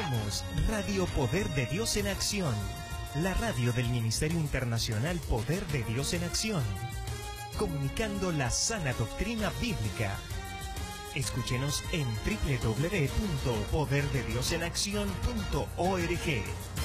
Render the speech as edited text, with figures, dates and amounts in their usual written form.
Somos Radio Poder de Dios en Acción, la radio del Ministerio Internacional Poder de Dios en Acción, comunicando la sana doctrina bíblica. Escúchenos en www.poderdediosenaccion.org.